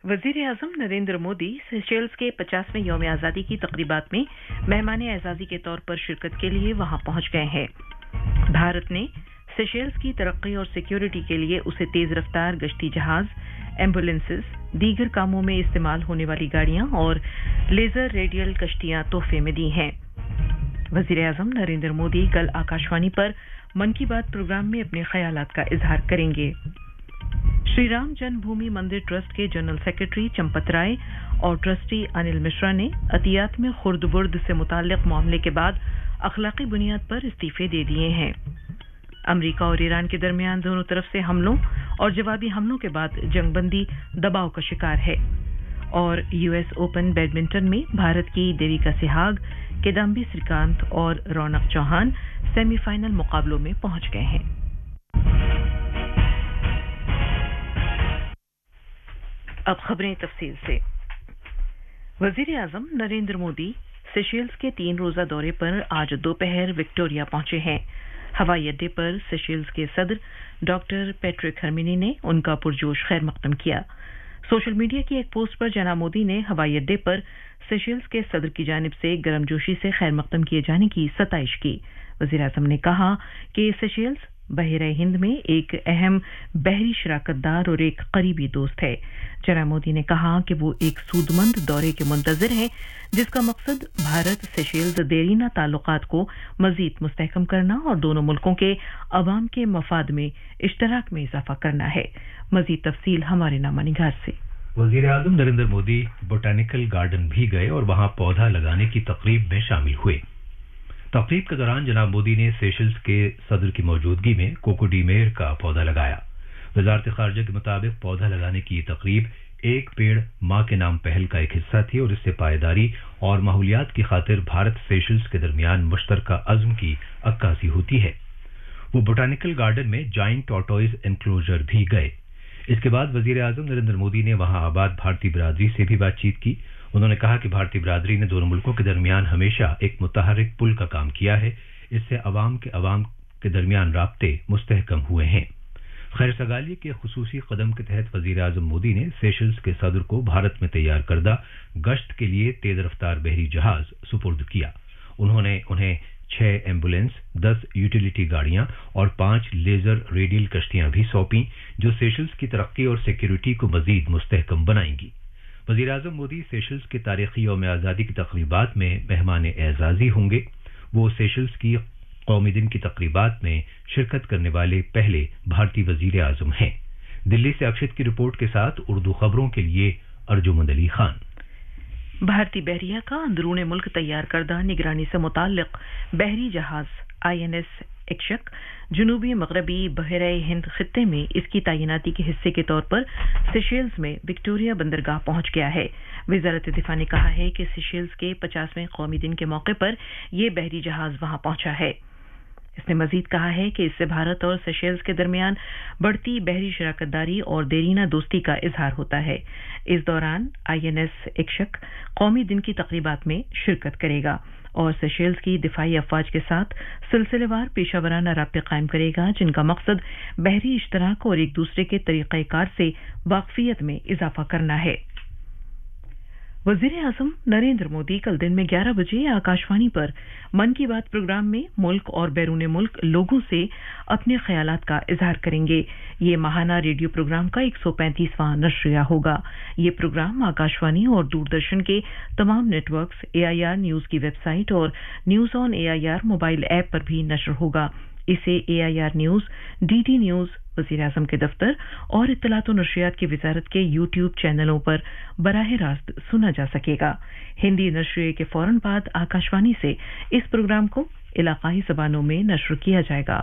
वजीर आजम नरेंद्र मोदी सेशेल्स के 50वें यौम आज़ादी की तकरीबात में मेहमान एजाजी के तौर पर शिरकत के लिए वहां पहुंच गए हैं। भारत ने सेशेल्स की तरक्की और सिक्योरिटी के लिए उसे तेज रफ्तार गश्ती जहाज, एम्बुलेंसेस, दीगर कामों में इस्तेमाल होने वाली गाड़ियां और लेजर रेडियल कश्तियां तोहफे में दी हैं। वजीर आजम नरेंद्र मोदी कल आकाशवाणी पर मन की बात प्रोग्राम में अपने ख्यालात का इजहार करेंगे। श्री राम जन्मभूमि मंदिर ट्रस्ट के जनरल सेक्रेटरी चंपत राय और ट्रस्टी अनिल मिश्रा ने अतियात में खुर्द-बुर्द से मुताल्लिक मामले के बाद अखलाकी बुनियाद पर इस्तीफे दे दिए हैं। अमेरिका और ईरान के दरमियान दोनों तरफ से हमलों और जवाबी हमलों के बाद जंगबंदी दबाव का शिकार है। और यूएस ओपन बैडमिंटन में भारत की देविका सिहाग, किदाम्बी श्रीकांत और रौनक चौहान सेमीफाइनल मुकाबलों में पहुंच गए हैं। अब खबरें तफसील से। वजीर आजम नरेंद्र मोदी सेशेल्स के 3 रोजा दौरे पर आज दोपहर विक्टोरिया पहुंचे हैं। हवाई अड्डे पर सेशेल्स के सदर डॉक्टर पैट्रिक हर्मिनी ने उनका पुरजोश खैर मकदम किया। सोशल मीडिया की एक पोस्ट पर जनाब मोदी ने हवाई अड्डे पर सेशेल्स के सदर की जानिब से गर्मजोशी से खैर मकदम किए जाने की सताइश की। वजीर आजम ने कहा कि सेशेल्स बहरे हिंद में एक अहम बहरी शराकतदार और एक करीबी दोस्त है। जनाब मोदी ने कहा कि वो एक सूदमंद दौरे के मुंतजिर हैं जिसका मकसद भारत सेशेल्स देरीना ताल्लुकात को मजीद मुस्तहकम करना और दोनों मुल्कों के अवाम के मफाद में इश्तराक में इजाफा करना है। मजीद तफसील हमारे नामा निगार से। वजीर आजम नरेंद्र मोदी बोटानिकल गार्डन भी गए और वहां पौधा लगाने की तकरीब में शामिल हुए। तकरीब के दौरान जनाब मोदी ने सेशेल्स के सदर की मौजूदगी में कोकोडीमेर का पौधा लगाया। वजारत खारजा के मुताबिक पौधा लगाने की ये तकरीब एक पेड़ माँ के नाम पहल का एक हिस्सा थी और इससे पायदारी और माहौलियात की खातिर भारत सेशेल्स के दरमियान मुश्तरका अज़्म की अक्कासी होती है। वो बोटानिकल गार्डन में जाइंट टॉर्टोइज एनक्लोजर भी गए। इसके बाद वजीर आजम नरेंद्र मोदी ने वहां आबाद भारतीय बिरादरी से भी बातचीत की। उन्होंने कहा कि भारतीय बिरादरी ने दोनों मुल्कों के दरमियान हमेशा एक मुतहर्रिक पुल का काम किया है। इससे अवाम के दरमियान राब्ते मुस्तहकम हुए हैं। खैर सगाली के खुसूसी कदम के तहत वजीर आजम मोदी ने सेशेल्स के सदर को भारत में तैयार करदा गश्त के लिए तेज रफ्तार बहरी जहाज सुपुर्द किया। उन्होंने उन्हें 6 एम्बुलेंस, 10 यूटिलिटी गाड़ियां और 5 लेजर रेडियल कश्तियां भी सौंपी जो सेशेल्स की तरक्की और सिक्योरिटी को मजीद मुस्तहकम बनाएंगी। वजीर आजम मोदी सेशेल्स के तारीखी यौम आज़ादी की तकरीबात में मेहमान एजाजी होंगे। वो सेशेल्स की कौमी दिन की तकरीबात में शिरकत करने वाले पहले भारतीय वजीर आजम हैं। दिल्ली से अक्षत की रिपोर्ट के साथ उर्दू खबरों के लिए अर्जुमंद अली खान। भारतीय बहरिया का अंदरूनी मुल्क तैयार करदा निगरानी से मुताल्लिक बहरी जहाज INS इक्शक जनूबी मगरबी बहरे हिंद खित्ते में इसकी तैनाती के हिस्से के तौर पर सेशेल्स में विक्टोरिया बंदरगाह पहुंच गया है। वजारत दिफा ने कहा है कि सेशेल्स के 50वें कौमी दिन के मौके पर यह बहरी जहाज वहां पहुंचा है। इसने मजीद कहा है कि इससे भारत और सेशेल्स के दरमियान बढ़ती बहरी शराकतदारी और देरीना दोस्ती का इजहार होता है। इस दौरान INS इक्शक कौमी दिन की तकरीबात में शिरकत करेगा और सेशेल्स की दिफाई अफवाज के साथ सिलसिलेवार पेशावराना राब्ते कायम करेगा जिनका मकसद बहरी इश्तराक और एक दूसरे के तरीक़ाकार से वाकफियत में इजाफा करना है। वजीर आजम नरेंद्र मोदी कल दिन में 11 बजे आकाशवाणी पर मन की बात प्रोग्राम में मुल्क और बैरून मुल्क लोगों से अपने ख्यालात का इजहार करेंगे। ये माहाना रेडियो प्रोग्राम का 135वां नश्रिया होगा। ये प्रोग्राम आकाशवाणी और दूरदर्शन के तमाम नेटवर्क्स, AIR न्यूज की वेबसाइट और news on AIR mobile app पर भी नश्र होगा। इसे AIR न्यूज, DD न्यूज, वज़ीर आज़म के दफ्तर और इत्तलात व नशरियात की वजारत के YouTube चैनलों पर बराह रास्त सुना जा सकेगा। हिंदी नशरिये के फौरन बाद आकाशवाणी से इस प्रोग्राम को इलाकाई ज़बानों में नश्र किया जाएगा।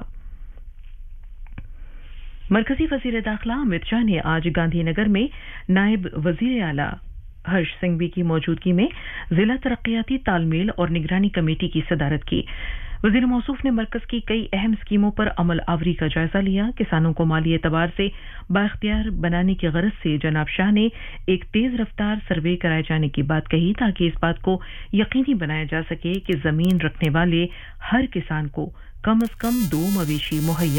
मरकजी वज़ीर दाखिला अमित शाह ने आज गांधीनगर में नायब वज़ीर आला हर्ष सिंघवी की मौजूदगी में जिला तरक्कियाती तालमेल और निगरानी कमेटी की सदारत की। वज़ीर मौसूफ ने मरकज की कई अहम स्कीमों पर अमल आवरी का जायजा लिया। किसानों को माली एतबार से बाइख्तियार बनाने की गरज से जनाब शाह ने एक तेज रफ्तार सर्वे कराए जाने की बात कही ताकि इस बात को यकीनी बनाया जा सके कि जमीन रखने वाले हर किसान को कम से कम 2 मवेशी मुहैया